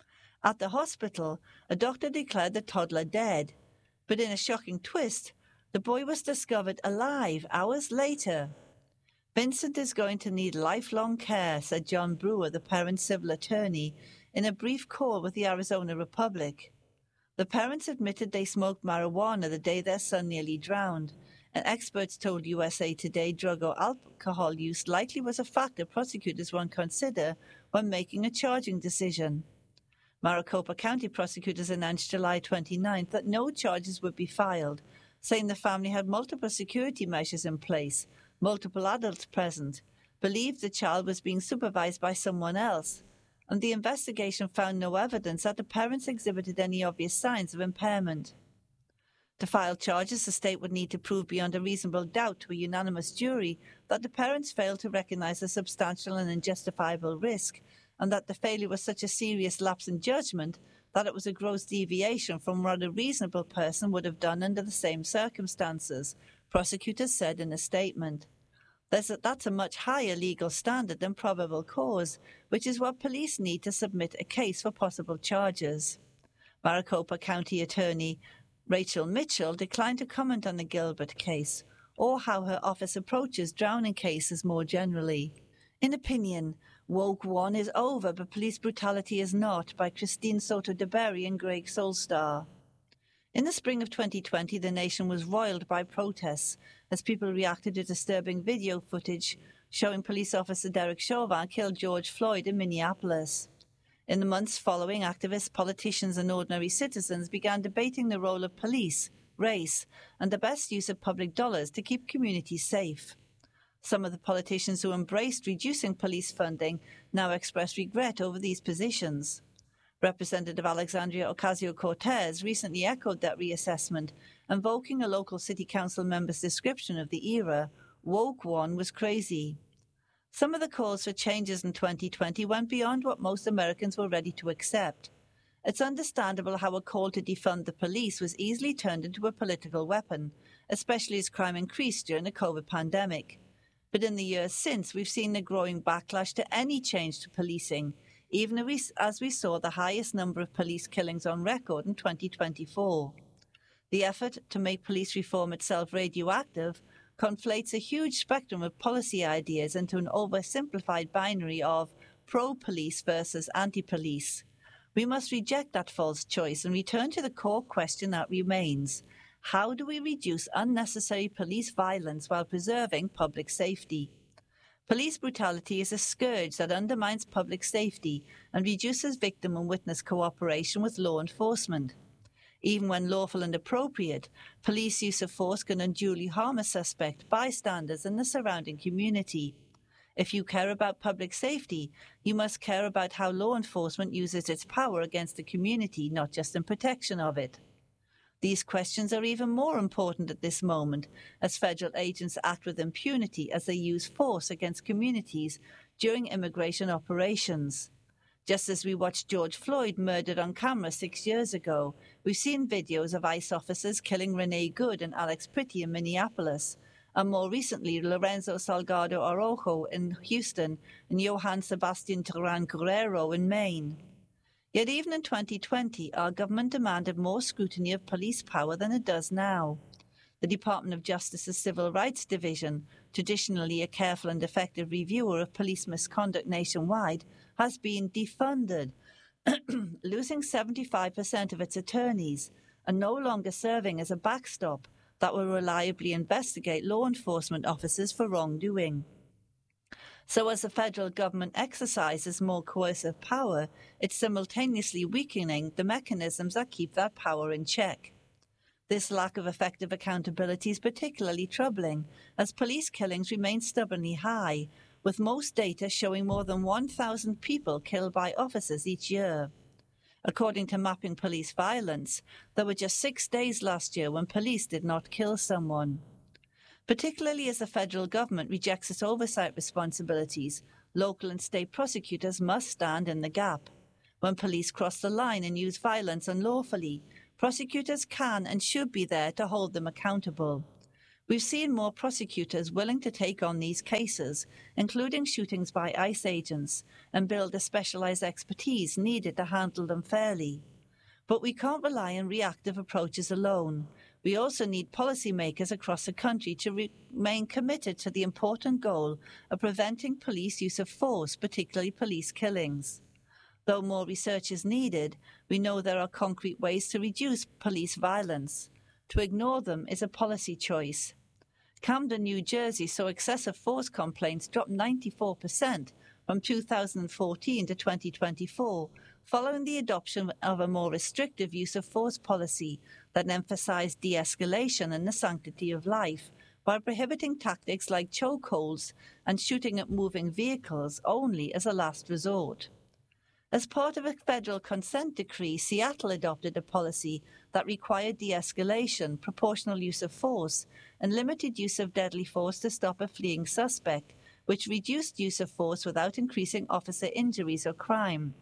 At the hospital, a doctor declared the toddler dead, but in a shocking twist, the boy was discovered alive hours later. Vincent is going to need lifelong care, said John Brewer, the parent's civil attorney, in a brief call with the Arizona Republic. The parents admitted they smoked marijuana the day their son nearly drowned, and experts told USA Today drug or alcohol use likely was a factor prosecutors won't consider when making a charging decision. Maricopa County prosecutors announced July 29th that no charges would be filed, saying the family had multiple security measures in place, multiple adults present, believed the child was being supervised by someone else, and the investigation found no evidence that the parents exhibited any obvious signs of impairment. To file charges, the state would need to prove beyond a reasonable doubt to a unanimous jury that the parents failed to recognize a substantial and unjustifiable risk, and that the failure was such a serious lapse in judgment that it was a gross deviation from what a reasonable person would have done under the same circumstances, prosecutors said in a statement. That's a much higher legal standard than probable cause, which is what police need to submit a case for possible charges. Maricopa County Attorney Rachel Mitchell declined to comment on the Gilbert case or how her office approaches drowning cases more generally. In opinion, Woke One is over, but police brutality is not, by Christine Soto DeBerry and Greg Solstar. In the spring of 2020, the nation was roiled by protests as people reacted to disturbing video footage showing police officer Derek Chauvin kill George Floyd in Minneapolis. In the months following, activists, politicians, and ordinary citizens began debating the role of police, race, and the best use of public dollars to keep communities safe. Some of the politicians who embraced reducing police funding now express regret over these positions. Representative Alexandria Ocasio-Cortez recently echoed that reassessment, invoking a local city council member's description of the era, "Woke One was crazy." Some of the calls for changes in 2020 went beyond what most Americans were ready to accept. It's understandable how a call to defund the police was easily turned into a political weapon, especially as crime increased during the COVID pandemic. But in the years since, we've seen a growing backlash to any change to policing, even as we saw the highest number of police killings on record in 2024. The effort to make police reform itself radioactive conflates a huge spectrum of policy ideas into an oversimplified binary of pro-police versus anti-police. We must reject that false choice and return to the core question that remains: how do we reduce unnecessary police violence while preserving public safety? Police brutality is a scourge that undermines public safety and reduces victim and witness cooperation with law enforcement. Even when lawful and appropriate, police use of force can unduly harm a suspect, bystanders, and the surrounding community. If you care about public safety, you must care about how law enforcement uses its power against the community, not just in protection of it. These questions are even more important at this moment, as federal agents act with impunity as they use force against communities during immigration operations. Just as we watched George Floyd murdered on camera 6 years ago, we've seen videos of ICE officers killing Renee Good and Alex Pretty in Minneapolis, and more recently Lorenzo Salgado Araujo in Houston and Johann Sebastian Duran Guerrero in Maine. Yet even in 2020, our government demanded more scrutiny of police power than it does now. The Department of Justice's Civil Rights Division, traditionally a careful and effective reviewer of police misconduct nationwide, has been defunded, losing 75% of its attorneys and no longer serving as a backstop that will reliably investigate law enforcement officers for wrongdoing. So as the federal government exercises more coercive power, it's simultaneously weakening the mechanisms that keep that power in check. This lack of effective accountability is particularly troubling, as police killings remain stubbornly high, with most data showing more than 1,000 people killed by officers each year. According to Mapping Police Violence, there were just 6 days last year when police did not kill someone. Particularly as the federal government rejects its oversight responsibilities, local and state prosecutors must stand in the gap. When police cross the line and use violence unlawfully, prosecutors can and should be there to hold them accountable. We've seen more prosecutors willing to take on these cases, including shootings by ICE agents, and build the specialized expertise needed to handle them fairly. But we can't rely on reactive approaches alone. We also need policymakers across the country to remain committed to the important goal of preventing police use of force, particularly police killings. Though more research is needed, we know there are concrete ways to reduce police violence. To ignore them is a policy choice. Camden, New Jersey saw excessive force complaints drop 94% from 2014 to 2024, following the adoption of a more restrictive use of force policy that emphasized de-escalation and the sanctity of life, while prohibiting tactics like chokeholds and shooting at moving vehicles only as a last resort. As part of a federal consent decree, Seattle adopted a policy that required de-escalation, proportional use of force, and limited use of deadly force to stop a fleeing suspect, which reduced use of force without increasing officer injuries or crime.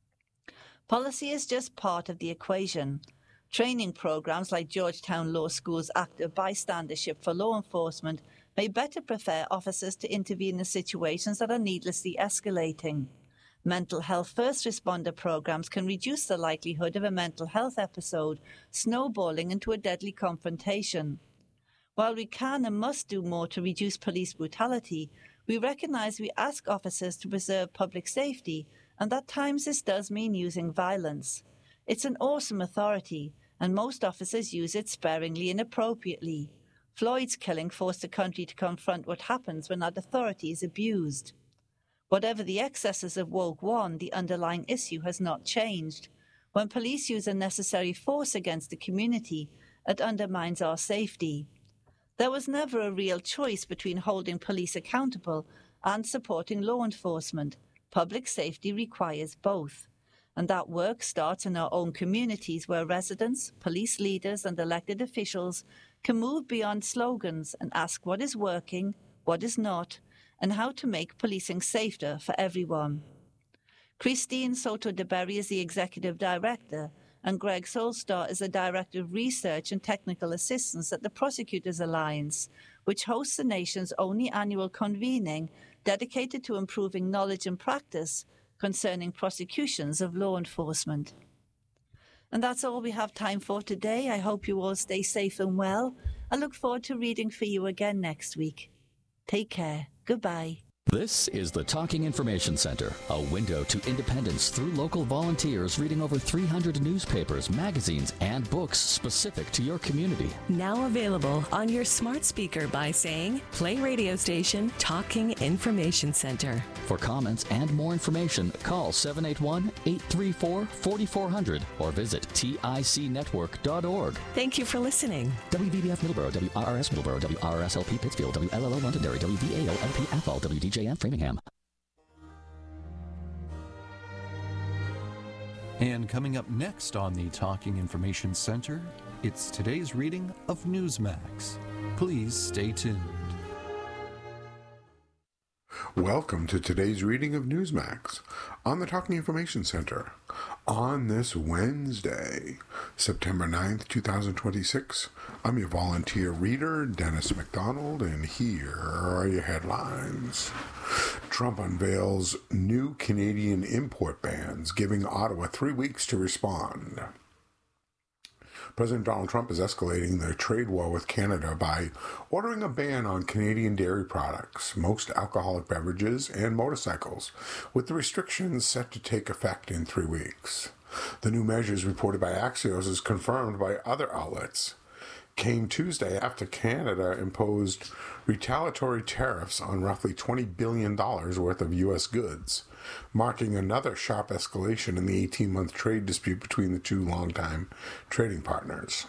Policy is just part of the equation. Training programs like Georgetown Law School's active bystandership for law enforcement may better prepare officers to intervene in situations that are needlessly escalating. Mental health first responder programs can reduce the likelihood of a mental health episode snowballing into a deadly confrontation. While we can and must do more to reduce police brutality, we recognize we ask officers to preserve public safety, and at times this does mean using violence. It's an awesome authority, and most officers use it sparingly and appropriately. Floyd's killing forced the country to confront what happens when that authority is abused. Whatever the excesses of Woke One, the underlying issue has not changed. When police use unnecessary force against the community, it undermines our safety. There was never a real choice between holding police accountable and supporting law enforcement. Public safety requires both. And that work starts in our own communities where residents, police leaders, and elected officials can move beyond slogans and ask what is working, what is not, and how to make policing safer for everyone. Christine Soto DeBerry is the Executive Director, and Greg Solstar is the Director of Research and Technical Assistance at the Prosecutors Alliance, which hosts the nation's only annual convening dedicated to improving knowledge and practice concerning prosecutions of law enforcement. And that's all we have time for today. I hope you all stay safe and well. I look forward to reading for you again next week. Take care. Goodbye. This is the Talking Information Center, a window to independence through local volunteers reading over 300 newspapers, magazines, and books specific to your community. Now available on your smart speaker by saying, play radio station Talking Information Center. For comments and more information, call 781-834-4400 or visit ticnetwork.org. Thank you for listening. WVBF Middleborough, WRRS Middleborough, WRSLP Pittsfield, WLLO Londonderry, WVALP Athol, WDJM Framingham. And coming up next on the Talking Information Center, it's today's reading of Newsmax. Please stay tuned. Welcome to today's reading of Newsmax on the Talking Information Center. On this Wednesday, September 9th, 2026, I'm your volunteer reader, Dennis McDonald, and here are your headlines. Trump unveils new Canadian import bans, giving Ottawa 3 weeks to respond. President Donald Trump is escalating the trade war with Canada by ordering a ban on Canadian dairy products, most alcoholic beverages, and motorcycles, with the restrictions set to take effect in 3 weeks. The new measures, reported by Axios, is confirmed by other outlets, came Tuesday after Canada imposed retaliatory tariffs on roughly $20 billion worth of U.S. goods, marking another sharp escalation in the 18-month trade dispute between the two longtime trading partners.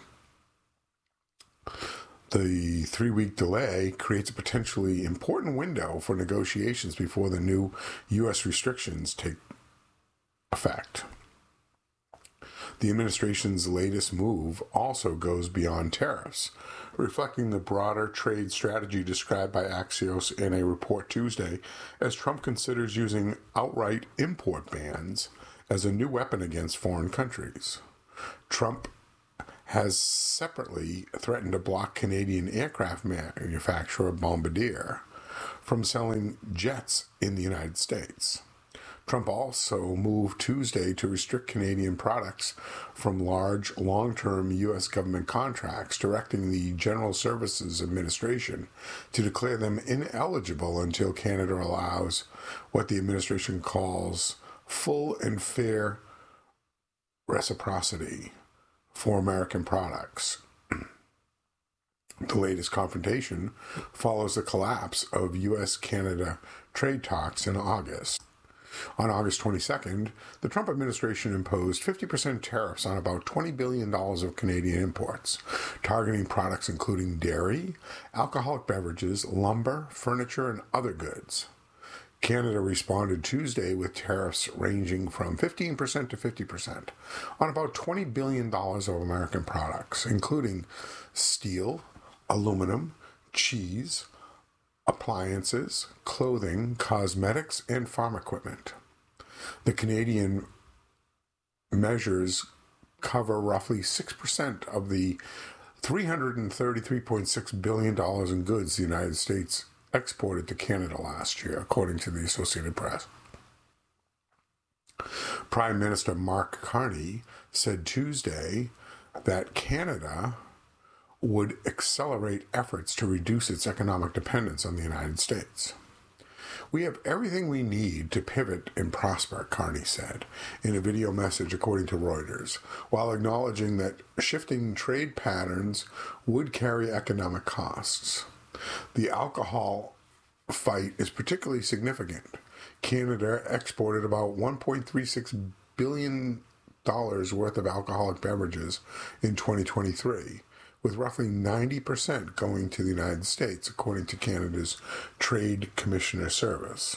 The 3-week delay creates a potentially important window for negotiations before the new U.S. restrictions take effect. The administration's latest move also goes beyond tariffs, reflecting the broader trade strategy described by Axios in a report Tuesday, as Trump considers using outright import bans as a new weapon against foreign countries. Trump has separately threatened to block Canadian aircraft manufacturer Bombardier from selling jets in the United States. Trump also moved Tuesday to restrict Canadian products from large, long-term U.S. government contracts, directing the General Services Administration to declare them ineligible until Canada allows what the administration calls full and fair reciprocity for American products. The latest confrontation follows the collapse of U.S.-Canada trade talks in August. On August 22nd, the Trump administration imposed 50% tariffs on about $20 billion of Canadian imports, targeting products including dairy, alcoholic beverages, lumber, furniture, and other goods. Canada responded Tuesday with tariffs ranging from 15% to 50% on about $20 billion of American products, including steel, aluminum, cheese, appliances, clothing, cosmetics, and farm equipment. The Canadian measures cover roughly 6% of the $333.6 billion in goods the United States exported to Canada last year, according to the Associated Press. Prime Minister Mark Carney said Tuesday that Canada would accelerate efforts to reduce its economic dependence on the United States. We have everything we need to pivot and prosper, Carney said in a video message according to Reuters, while acknowledging that shifting trade patterns would carry economic costs. The alcohol fight is particularly significant. Canada exported about $1.36 billion worth of alcoholic beverages in 2023, with roughly 90% going to the United States, according to Canada's Trade Commissioner Service,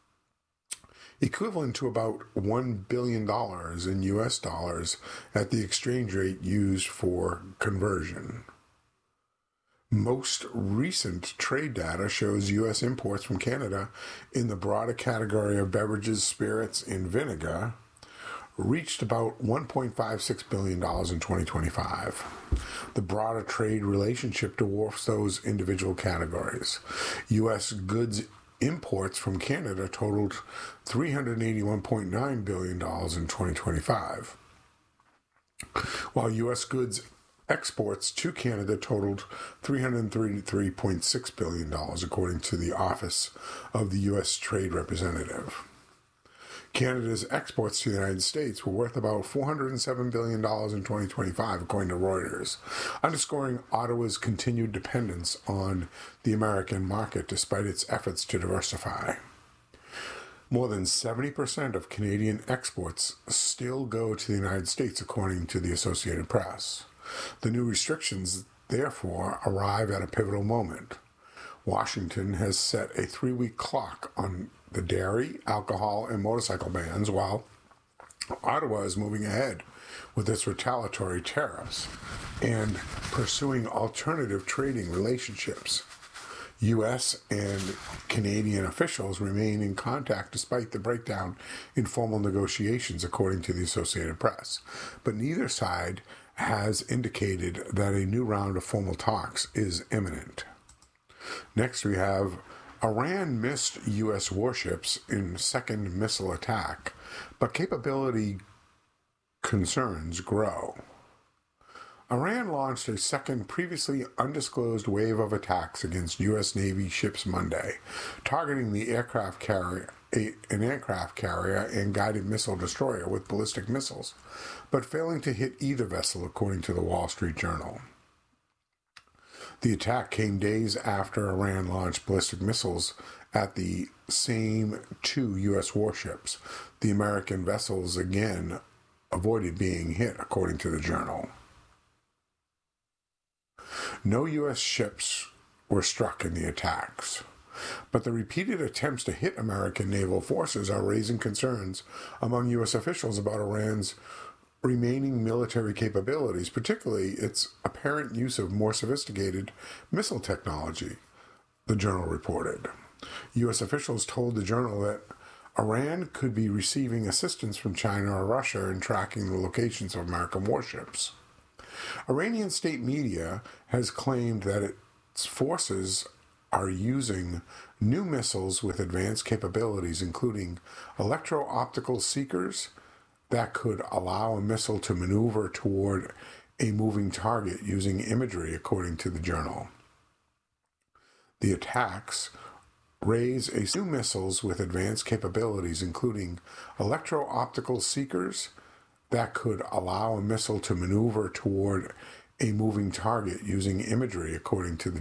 equivalent to about $1 billion in U.S. dollars at the exchange rate used for conversion. Most recent trade data shows U.S. imports from Canada in the broader category of beverages, spirits, and vinegar reached about $1.56 billion in 2025. The broader trade relationship dwarfs those individual categories. U.S. goods imports from Canada totaled $381.9 billion in 2025, while U.S. goods exports to Canada totaled $333.6 billion, according to the Office of the U.S. Trade Representative. Canada's exports to the United States were worth about $407 billion in 2025, according to Reuters, underscoring Ottawa's continued dependence on the American market despite its efforts to diversify. More than 70% of Canadian exports still go to the United States, according to the Associated Press. The new restrictions, therefore, arrive at a pivotal moment. Washington has set a 3-week clock on the dairy, alcohol, and motorcycle bans, while Ottawa is moving ahead with its retaliatory tariffs and pursuing alternative trading relationships. U.S. and Canadian officials remain in contact despite the breakdown in formal negotiations, according to the Associated Press, but neither side has indicated that a new round of formal talks is imminent. Next, we have Iran missed U.S. warships in second missile attack, but capability concerns grow. Iran launched a second previously undisclosed wave of attacks against U.S. Navy ships Monday, targeting the an aircraft carrier and guided missile destroyer with ballistic missiles, but failing to hit either vessel, according to the Wall Street Journal. The attack came days after Iran launched ballistic missiles at the same 2 U.S. warships. The American vessels again avoided being hit, according to the journal. No U.S. ships were struck in the attacks, but the repeated attempts to hit American naval forces are raising concerns among U.S. officials about Iran's remaining military capabilities, particularly its apparent use of more sophisticated missile technology, the journal reported. U.S. officials told the journal that Iran could be receiving assistance from China or Russia in tracking the locations of American warships. Iranian state media has claimed that its forces are using new missiles with advanced capabilities, including electro-optical seekers that could allow a missile to maneuver toward a moving target using imagery, according to the journal. The attacks raise new missiles with advanced capabilities, including electro-optical seekers that could allow a missile to maneuver toward a moving target using imagery, according to the